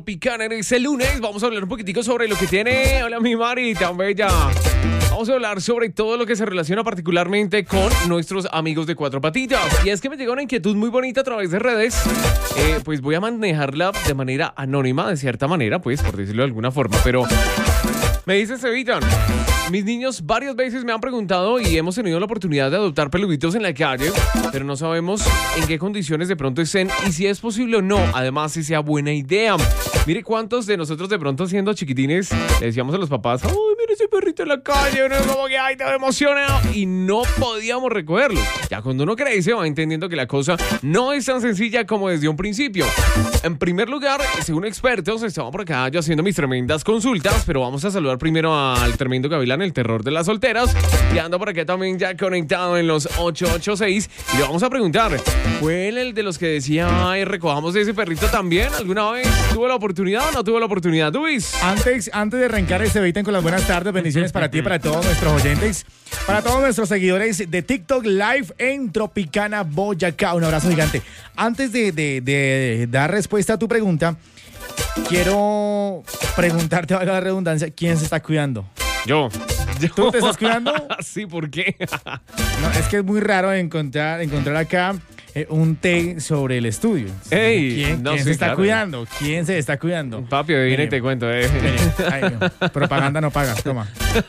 Picana en ese lunes, vamos a hablar un poquitico sobre lo que tiene. Hola mi Mari, tan bella. Vamos a hablar sobre todo lo que se relaciona particularmente con nuestros amigos de Cuatro Patitas. Y es que me llegó una inquietud muy bonita a través de redes. Pues voy a manejarla de manera anónima, de cierta manera, pues por decirlo de alguna forma. Pero me dice Sevitan, mis niños varias veces me han preguntado y hemos tenido la oportunidad de adoptar peluditos en la calle, pero no sabemos en qué condiciones de pronto estén y si es posible o no. Además, si sea buena idea. Mire cuántos de nosotros de pronto siendo chiquitines le decíamos a los papás, ¡ay, mire ese perrito en la calle! Uno como que ¡ay, te emocionado! Y no podíamos recogerlo. Ya cuando uno crece va entendiendo que la cosa no es tan sencilla como desde un principio. En primer lugar, según expertos, estamos por acá yo haciendo mis tremendas consultas, pero vamos a saludar primero al tremendo Gavilán, el terror de las solteras, y ando por acá también ya conectado en los 886, y le vamos a preguntar, ¿fue él el de los que decía, ay, recojamos ese perrito también? ¿Alguna vez tuvo la oportunidad o no tuvo la oportunidad, Luis? Antes de arrancar este Eviten con las buenas tardes, bendiciones para ti y para todos nuestros oyentes, para todos nuestros seguidores de TikTok Live en Tropicana, Boyacá. Un abrazo gigante. Antes de dar respuesta a tu pregunta, quiero preguntarte, valga la redundancia, ¿quién se está cuidando? Yo. ¿Tú te estás cuidando? Sí, ¿por qué? No, es que es muy raro encontrar acá un té sobre el estudio. Ey, ¿Quién se está cuidando? ¿Quién se está cuidando? Papi, viene y te cuento. Ay, no. Propaganda no paga, toma.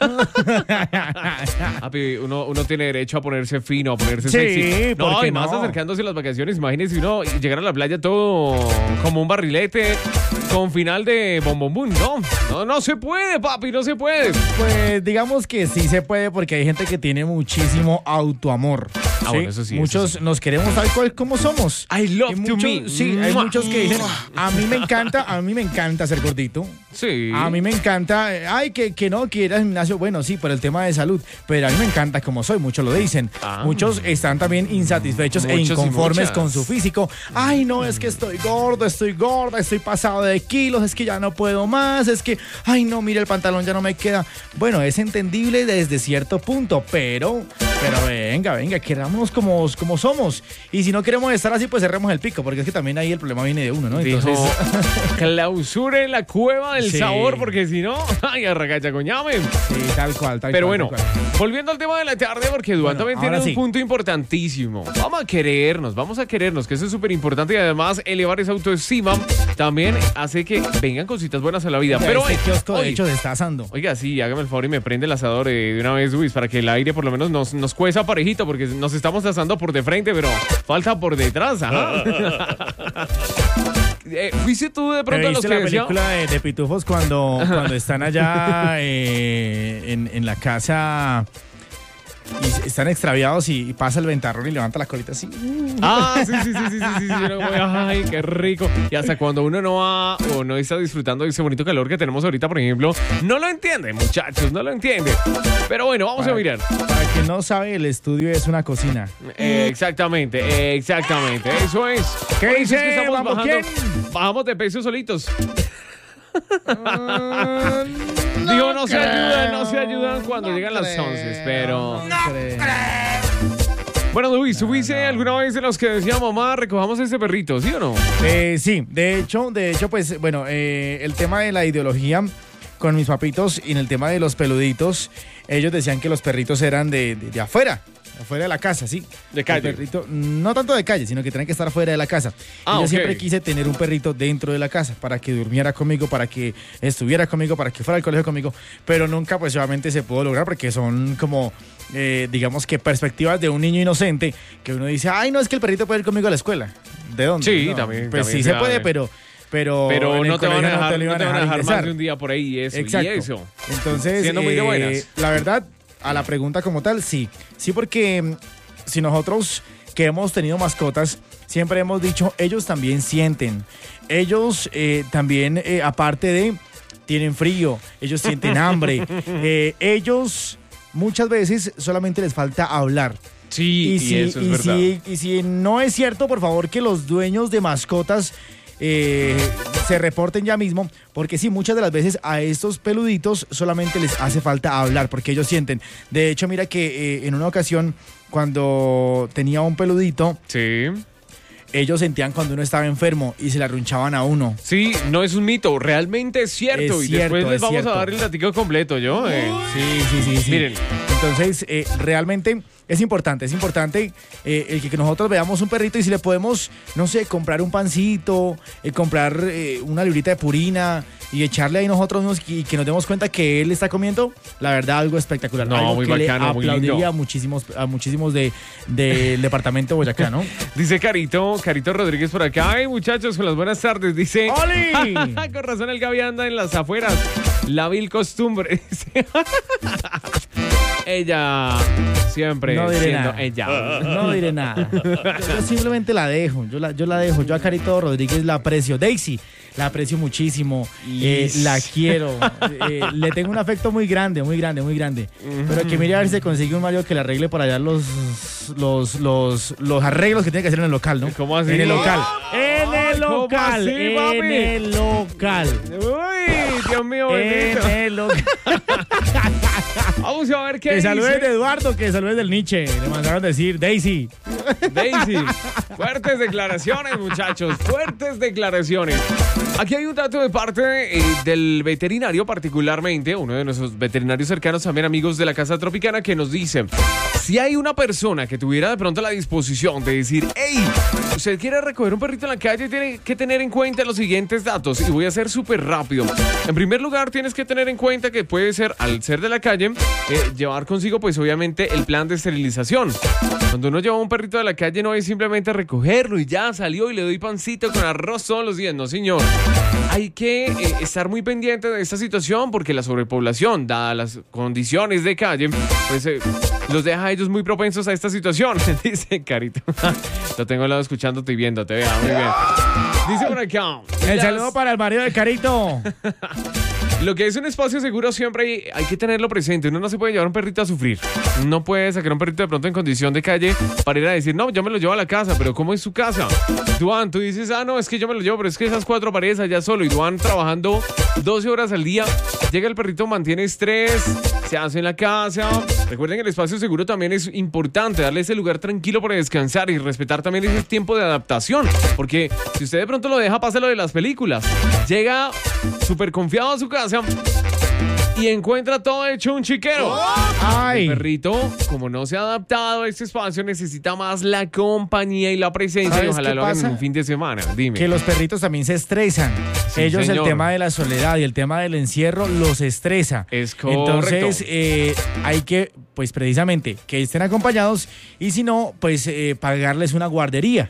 Papi, uno tiene derecho a ponerse fino, a ponerse sexy. Sí, no, ¿por qué y más no? acercándose a las vacaciones. Imagínese uno llegar a la playa todo como un barrilete con final de bom bom bum. No se puede, papi, no se puede. Pues digamos que sí se puede porque hay gente que tiene muchísimo autoamor. Ah, bueno, eso sí. Muchos eso sí. nos queremos tal cual como somos. I love Y to me. Sí, hay muchos que dicen, a mí me encanta ser gordito. Sí. A mí me encanta, que no, que ir al gimnasio, bueno, sí, por el tema de salud, pero a mí me encanta como soy, muchos lo dicen. Muchos están también insatisfechos e inconformes con su físico. Ay, no, es que estoy gordo, estoy gorda, estoy pasado de kilos, es que ya no puedo más, es que, ay, no, mira, el pantalón ya no me queda. Bueno, es entendible desde cierto punto, pero venga, querámonos como somos. Y si no queremos estar así, pues cerremos el pico, porque es que también ahí el problema viene de uno, ¿no? Entonces, clausure la cueva del Sí. sabor, porque si no, ay, arragacha con llame. sí, tal cual. Pero bueno, volviendo al tema de la tarde, porque Duan también tiene un punto importantísimo. Vamos a querernos, que eso es súper importante y además elevar esa autoestima también hace que vengan cositas buenas a la vida. Pero este kiosco de oye, hecho se está asando. Oiga, sí, hágame el favor y me prende el asador de una vez, Luis, para que el aire por lo menos nos cueza parejito, porque nos estamos asando por de frente, pero falta por detrás. Ajá. ¿Fuiste tú de pronto a los ¿Viste que la decían? película de Pitufos cuando están allá en la casa y están extraviados y pasa el ventarrón y levanta la colita así? Ah, sí. Yo como, ay, qué rico. Y hasta cuando uno no va o no está disfrutando de ese bonito calor que tenemos ahorita, por ejemplo, no lo entiende, muchachos, no lo entiende. Pero bueno, vamos a mirar. Para quien no sabe, el estudio es una cocina. Exactamente. Eso es. ¿Qué Por eso dice? es que estamos ¿Vamos bajando. quién? Bajamos de peso solitos. Digo, no se ayudan cuando llegan las 11, pero... Bueno, Luis, ¿subiste alguna vez de los que decía mamá, recojamos ese perrito, sí o no? Sí, de hecho, pues, bueno, el tema de la ideología con mis papitos y en el tema de los peluditos, ellos decían que los perritos eran de afuera de la casa, sí. De calle. El perrito, no tanto de calle, sino que tenían que estar fuera de la casa. Y yo siempre quise tener un perrito dentro de la casa, para que durmiera conmigo, para que estuviera conmigo, para que fuera al colegio conmigo, pero nunca pues obviamente se pudo lograr porque son como, digamos que perspectivas de un niño inocente, que uno dice, ay, no, es que el perrito puede ir conmigo a la escuela. ¿De dónde? Sí, No, también. Pues también sí se puede, pero no te van a dejar, lo iban a dejar más ingresar. de un día por ahí y eso. Exacto. Y eso. Entonces, Siendo muy de buenas. la verdad, a la pregunta como tal, sí. Sí, porque si nosotros que hemos tenido mascotas, siempre hemos dicho, ellos también sienten. Ellos también, aparte de, tienen frío, ellos sienten hambre. Ellos muchas veces solamente les falta hablar. Sí, y eso es verdad. Y si no es cierto, por favor, que los dueños de mascotas se reporten ya mismo, porque sí, muchas de las veces a estos peluditos solamente les hace falta hablar, porque ellos sienten. De hecho, mira que en una ocasión, cuando tenía un peludito, Sí. ellos sentían cuando uno estaba enfermo y se le arrunchaban a uno. Sí, no es un mito, realmente es cierto. Es y después cierto, les es vamos cierto. a dar el datico completo, ¿yo? Sí. Miren. Entonces, realmente es importante el que nosotros veamos un perrito y si le podemos, no sé, comprar un pancito, comprar una librita de purina y echarle ahí nosotros y que nos demos cuenta que él está comiendo, la verdad, algo espectacular. No, algo muy que bacano, le muy lindo. aplaudiría a muchísimos del departamento de Boyacá, ¿no? Dice Carito Rodríguez por acá. Ay, muchachos, con las buenas tardes. Dice, ¡Oli! con razón el Gaby anda en las afueras. La vil costumbre. Ella siempre No diré siendo nada. ella. No diré nada. Yo simplemente la dejo. Yo la dejo. Yo a Carito Rodríguez la aprecio. Daisy, la aprecio muchísimo. La quiero. Le tengo un afecto muy grande. Pero que mire a ver si se consigue un marido que le arregle por allá los arreglos que tiene que hacer en el local, ¿no? ¿Cómo así? En el local. ¿Cómo así, papi? En el local. Uy, Dios mío, bendito. En el local. Vamos a ver qué Que dice. saludes de Eduardo, que saludes del Nietzsche. Le mandaron decir Daisy. Daisy, fuertes declaraciones, muchachos, fuertes declaraciones. Aquí hay un dato de parte del veterinario, particularmente, uno de nuestros veterinarios cercanos, también amigos de la Casa Tropicana, que nos dice, si hay una persona que tuviera de pronto la disposición de decir, hey, usted quiere recoger un perrito en la calle, tiene que tener en cuenta los siguientes datos, y voy a ser súper rápido. En primer lugar, tienes que tener en cuenta que puede ser, al ser de la calle, llevar consigo, pues obviamente, el plan de esterilización. Cuando uno lleva un perrito de la calle no es simplemente recogerlo y ya salió y le doy pancito con arroz todos los días, no señor. Hay que estar muy pendiente de esta situación porque la sobrepoblación, dadas las condiciones de calle, pues los deja a ellos muy propensos a esta situación. Dice Carito. Lo tengo al lado escuchándote y viéndote, vea, muy bien. Dice por acá. El saludo para el marido de Carito. Lo que es un espacio seguro siempre hay que tenerlo presente. Uno no se puede llevar un perrito a sufrir. No puede sacar un perrito de pronto en condición de calle para ir a decir, no, yo me lo llevo a la casa, pero ¿cómo es su casa? Duan, tú dices, no, es que yo me lo llevo, pero es que esas 4 paredes allá solo. Y Duan trabajando 12 horas al día. Llega el perrito, mantiene estrés, se hace en la casa. Recuerden que el espacio seguro también es importante, darle ese lugar tranquilo para descansar y respetar también ese tiempo de adaptación. Porque si usted de pronto lo deja, pasa lo de las películas. Llega súper confiado a su casa y encuentra todo hecho un chiquero. Ay. El perrito, como no se ha adaptado a este espacio, necesita más la compañía y la presencia y ojalá lo hagan en un fin de semana. Dime. Que los perritos también se estresan. Sí, ellos señor. el tema de la soledad y el tema del encierro los estresa. Es correcto. Entonces hay que, pues precisamente, que estén acompañados y si no, pues pagarles una guardería.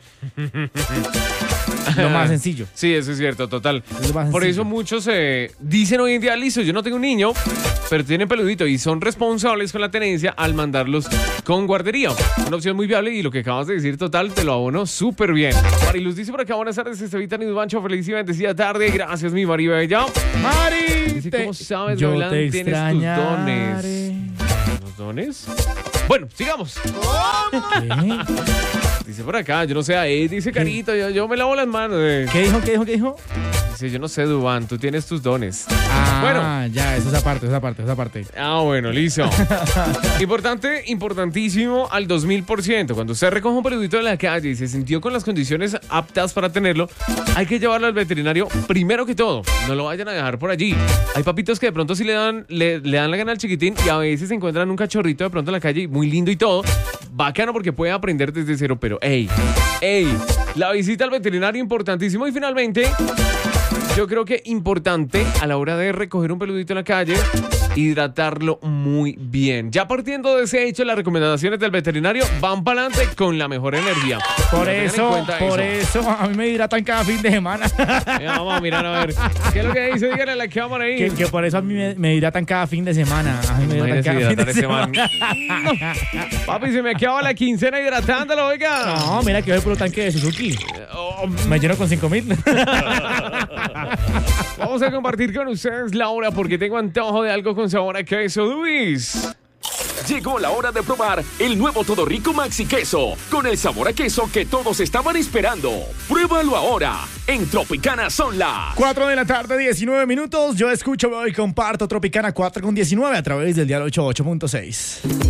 Lo más sencillo. Sí, eso es cierto, total. Es lo más Por sencillo. eso muchos dicen hoy en día, listo, yo no tengo un niño, pero tienen peludito y son responsables con la tenencia al mandarlos con guardería. Una opción muy viable y lo que acabas de decir, total, te lo abono súper bien. Mariluz dice por acá, buenas tardes, Estevita Nidubancho, feliz y bendecida tarde. Gracias, mi Mari Bella. Mari, Dice, ¿cómo sabes, yo Gavilán, te tienes tus dones? ¿Los dones? Bueno, sigamos. ¿Qué? Dice por acá, yo no sé, dice Carito, yo me lavo las manos. ¿Qué dijo? Dice, yo no sé, Dubán, tú tienes tus dones. Ah, Bueno. ya, esa parte. Ah, bueno, listo. Importantísimo al 2000%. Cuando usted recoge un peludito de la calle y se sintió con las condiciones aptas para tenerlo, hay que llevarlo al veterinario primero que todo. No lo vayan a dejar por allí. Hay papitos que de pronto sí le dan la gana al chiquitín y a veces se encuentran un cachorrito de pronto en la calle, muy lindo y todo. Bacano porque puede aprender desde cero, pero ey, la visita al veterinario importantísimo. Y finalmente, yo creo que importante a la hora de recoger un peludito en la calle, hidratarlo muy bien. Ya partiendo de ese hecho, las recomendaciones del veterinario van para adelante con la mejor energía. Por Tengan en eso, cuenta eso. a mí me hidratan cada fin de semana. Vamos a mirar a ver. ¿Qué es lo que dice? Díganle a la cámara ahí. Que por eso a mí me hidratan cada fin de semana. A mí me hidratan Imagínese cada fin de hidratar ese semana. man. Papi, se me acaba la quincena hidratándolo, oiga. No, mira que voy por el tanque de Suzuki. Me lleno con 5,000. Vamos a compartir con ustedes la hora porque tengo antojo de algo con sabor a queso, Luis. Llegó la hora de probar el nuevo Todo Rico Maxi Queso, con el sabor a queso que todos estaban esperando. Pruébalo ahora, en Tropicana son las 4 de la tarde, 19 minutos. Yo escucho y comparto Tropicana 4 con 19 a través del dial 88.6.